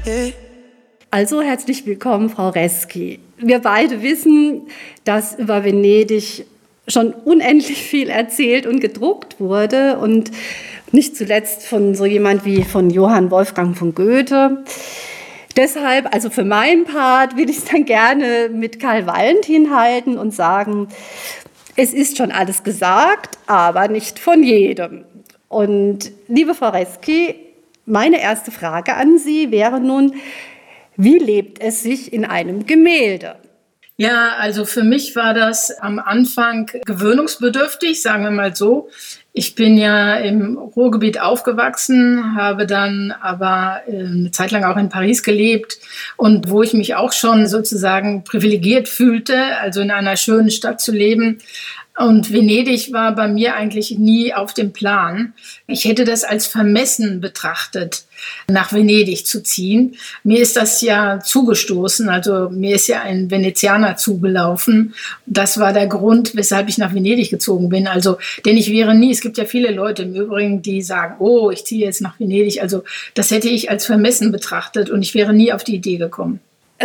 Also herzlich willkommen, Frau Reski. Wir beide wissen, dass über Venedig schon unendlich viel erzählt und gedruckt wurde und nicht zuletzt von so jemand wie von Johann Wolfgang von Goethe. Deshalb, also für meinen Part, will ich es dann gerne mit Karl Valentin halten und sagen, es ist schon alles gesagt, aber nicht von jedem. Und liebe Frau Reski, meine erste Frage an Sie wäre nun, wie lebt es sich in einem Gemälde? Ja, also für mich war das am Anfang gewöhnungsbedürftig, sagen wir mal so. Ich bin ja im Ruhrgebiet aufgewachsen, habe dann aber eine Zeit lang auch in Paris gelebt und wo ich mich auch schon sozusagen privilegiert fühlte, also in einer schönen Stadt zu leben. Und Venedig war bei mir eigentlich nie auf dem Plan. Ich hätte das als vermessen betrachtet, nach Venedig zu ziehen. Mir ist das ja zugestoßen, also mir ist ja ein Venezianer zugelaufen. Das war der Grund, weshalb ich nach Venedig gezogen bin. Also, denn ich wäre nie, es gibt ja viele Leute im Übrigen, die sagen, oh, ich ziehe jetzt nach Venedig. Also das hätte ich als vermessen betrachtet und ich wäre nie auf die Idee gekommen.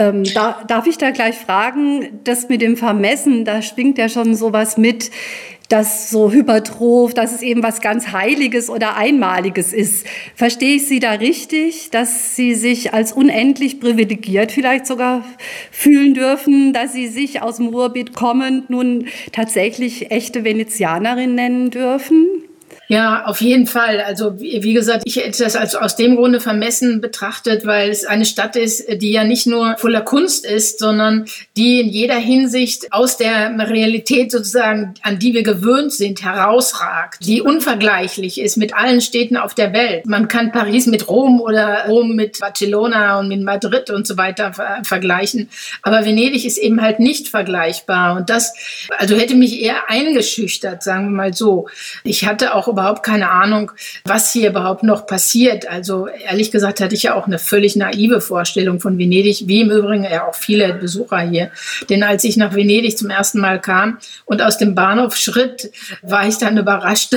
Darf ich da gleich fragen, das mit dem Vermessen, da schwingt ja schon sowas mit, das so hypertroph, dass es eben was ganz Heiliges oder Einmaliges ist. Verstehe ich Sie da richtig, dass Sie sich als unendlich privilegiert vielleicht sogar fühlen dürfen, dass Sie sich aus dem Ruhrgebiet kommend nun tatsächlich echte Venezianerin nennen dürfen? Ja, auf jeden Fall. Also wie gesagt, ich hätte das also aus dem Grunde vermessen betrachtet, weil es eine Stadt ist, die ja nicht nur voller Kunst ist, sondern die in jeder Hinsicht aus der Realität sozusagen, an die wir gewöhnt sind, herausragt, die unvergleichlich ist mit allen Städten auf der Welt. Man kann Paris mit Rom oder Rom mit Barcelona und mit Madrid und so weiter vergleichen. Aber Venedig ist eben halt nicht vergleichbar. Und das, also hätte mich eher eingeschüchtert, sagen wir mal so. Ich hatte auch überhaupt keine Ahnung, was hier überhaupt noch passiert. Also ehrlich gesagt hatte ich ja auch eine völlig naive Vorstellung von Venedig, wie im Übrigen ja auch viele Besucher hier. Denn als ich nach Venedig zum ersten Mal kam und aus dem Bahnhof schritt, war ich dann überrascht,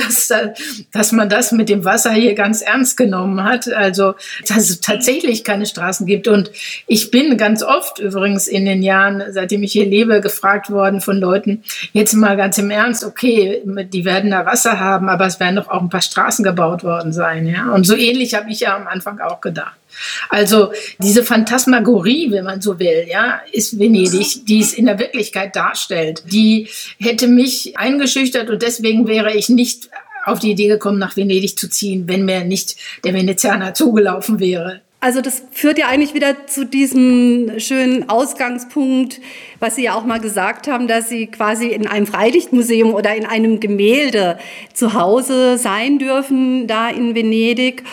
dass man das mit dem Wasser hier ganz ernst genommen hat. Also dass es tatsächlich keine Straßen gibt. Und ich bin ganz oft übrigens in den Jahren, seitdem ich hier lebe, gefragt worden von Leuten, jetzt mal ganz im Ernst, okay, die werden da Wasser haben, aber es werden doch auch ein paar Straßen gebaut worden sein. Ja? Und so ähnlich habe ich ja am Anfang auch gedacht. Also diese Phantasmagorie, wenn man so will, ja, ist Venedig, die es in der Wirklichkeit darstellt. Die hätte mich eingeschüchtert und deswegen wäre ich nicht auf die Idee gekommen, nach Venedig zu ziehen, wenn mir nicht der Venezianer zugelaufen wäre. Also das führt ja eigentlich wieder zu diesem schönen Ausgangspunkt, was Sie ja auch mal gesagt haben, dass Sie quasi in einem Freilichtmuseum oder in einem Gemälde zu Hause sein dürfen, da in Venedig.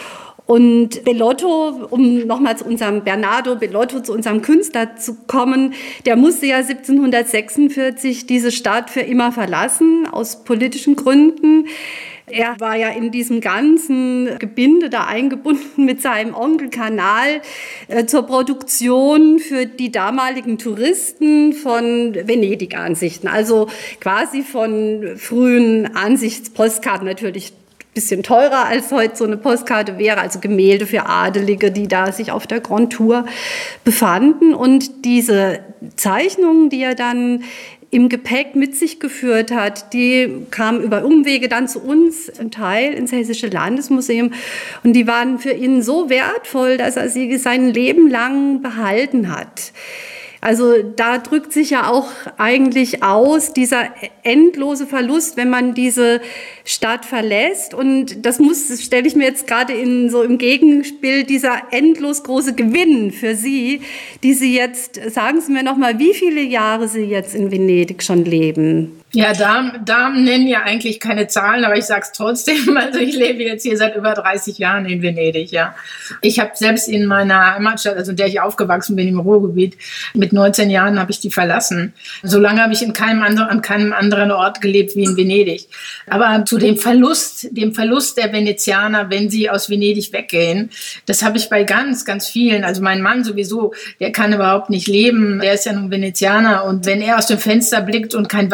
Und Bellotto, um nochmal zu unserem Bernardo Bellotto, zu unserem Künstler zu kommen, der musste ja 1746 diese Stadt für immer verlassen, aus politischen Gründen. Er war ja in diesem ganzen Gebinde da eingebunden mit seinem Onkel Kanal zur Produktion für die damaligen Touristen von Venedig-Ansichten. Also quasi von frühen Ansichtspostkarten, natürlich ein bisschen teurer als heute so eine Postkarte wäre, also Gemälde für Adelige, die da sich auf der Grand Tour befanden. Und diese Zeichnungen, die er dann im Gepäck mit sich geführt hat, die kamen über Umwege dann zu uns im Teil ins Hessische Landesmuseum und die waren für ihn so wertvoll, dass er sie sein Leben lang behalten hat. Also da drückt sich ja auch eigentlich aus dieser endlose Verlust, wenn man diese Stadt verlässt. Und das stelle ich mir jetzt gerade so im Gegenspiel, dieser endlos große Gewinn für Sie, die Sie jetzt, sagen Sie mir noch mal, wie viele Jahre Sie jetzt in Venedig schon leben? Ja, Damen nennen ja eigentlich keine Zahlen, aber ich sage es trotzdem. Also ich lebe jetzt hier seit über 30 Jahren in Venedig, ja. Ich habe selbst in meiner Heimatstadt, also in der ich aufgewachsen bin, im Ruhrgebiet, mit 19 Jahren habe ich die verlassen. So lange habe ich an keinem anderen Ort gelebt wie in Venedig. Aber zu dem Verlust der Venezianer, wenn sie aus Venedig weggehen, das habe ich bei ganz, ganz vielen. Also mein Mann sowieso, der kann überhaupt nicht leben. Der ist ja nun Venezianer und wenn er aus dem Fenster blickt und kein Wasser sieht,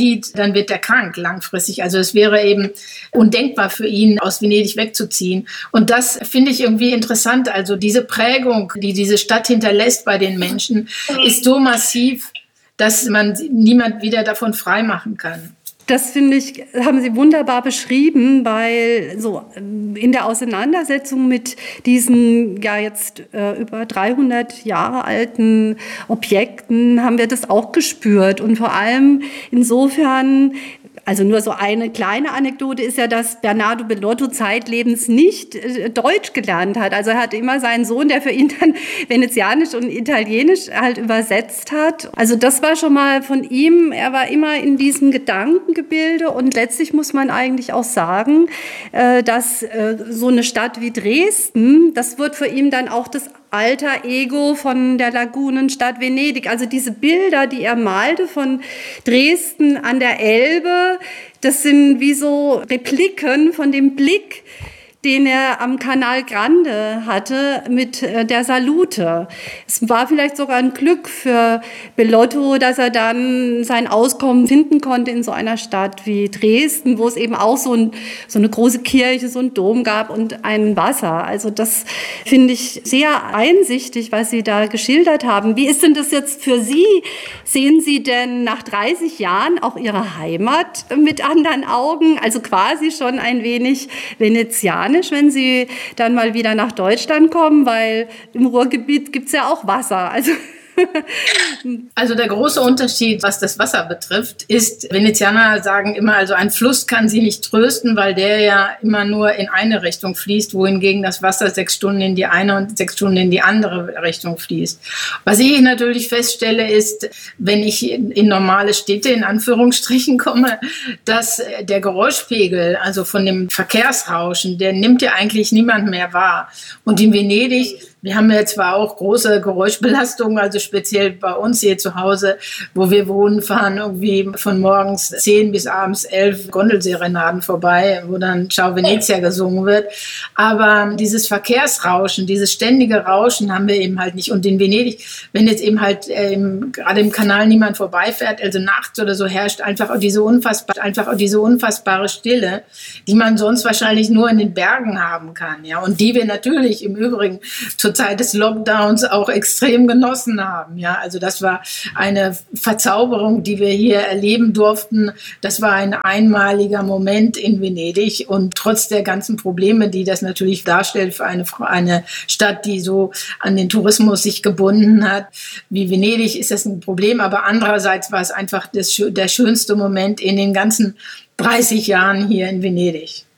sieht, dann wird er krank langfristig. Also es wäre eben undenkbar für ihn, aus Venedig wegzuziehen. Und das finde ich irgendwie interessant. Also diese Prägung, die diese Stadt hinterlässt bei den Menschen, ist so massiv, dass man niemand wieder davon freimachen kann. Das finde ich, haben Sie wunderbar beschrieben, weil so in der Auseinandersetzung mit diesen ja jetzt über 300 Jahre alten Objekten haben wir das auch gespürt. Und vor allem insofern, also nur so eine kleine Anekdote ist ja, dass Bernardo Bellotto zeitlebens nicht Deutsch gelernt hat. Also er hatte immer seinen Sohn, der für ihn dann Venezianisch und Italienisch halt übersetzt hat. Also das war schon mal von ihm, er war immer in diesem Gedankengebilde und letztlich muss man eigentlich auch sagen, dass so eine Stadt wie Dresden, das wird für ihn dann auch das alter Ego von der Lagunenstadt Venedig. Also diese Bilder, die er malte von Dresden an der Elbe, das sind wie so Repliken von dem Blick, den er am Canal Grande hatte mit der Salute. Es war vielleicht sogar ein Glück für Bellotto, dass er dann sein Auskommen finden konnte in so einer Stadt wie Dresden, wo es eben auch so eine große Kirche, so ein Dom gab und ein Wasser. Also das finde ich sehr einsichtig, was Sie da geschildert haben. Wie ist denn das jetzt für Sie? Sehen Sie denn nach 30 Jahren auch Ihre Heimat mit anderen Augen? Also quasi schon ein wenig venezianisch, wenn Sie dann mal wieder nach Deutschland kommen, weil im Ruhrgebiet gibt es ja auch Wasser. Also der große Unterschied, was das Wasser betrifft, ist, Venezianer sagen immer, also ein Fluss kann sie nicht trösten, weil der ja immer nur in eine Richtung fließt, wohingegen das Wasser 6 Stunden in die eine und 6 Stunden in die andere Richtung fließt. Was ich natürlich feststelle, ist, wenn ich in normale Städte in Anführungsstrichen komme, dass der Geräuschpegel, also von dem Verkehrsrauschen, der nimmt ja eigentlich niemand mehr wahr. Und in Venedig, wir haben ja zwar auch große Geräuschbelastungen, also speziell bei uns hier zu Hause, wo wir wohnen, fahren irgendwie von morgens 10 bis abends 11 Gondelserenaden vorbei, wo dann Ciao Venezia gesungen wird. Aber dieses Verkehrsrauschen, dieses ständige Rauschen haben wir eben halt nicht. Und in Venedig, wenn jetzt eben halt gerade im Kanal niemand vorbeifährt, also nachts oder so, herrscht einfach auch diese unfassbare Stille, die man sonst wahrscheinlich nur in den Bergen haben kann. Ja? Und die wir natürlich im Übrigen zur Zeit des Lockdowns auch extrem genossen haben. Ja, also das war eine Verzauberung, die wir hier erleben durften. Das war ein einmaliger Moment in Venedig und trotz der ganzen Probleme, die das natürlich darstellt für eine Stadt, die so an den Tourismus sich gebunden hat, wie Venedig, ist das ein Problem. Aber andererseits war es einfach der schönste Moment in den ganzen 30 Jahren hier in Venedig.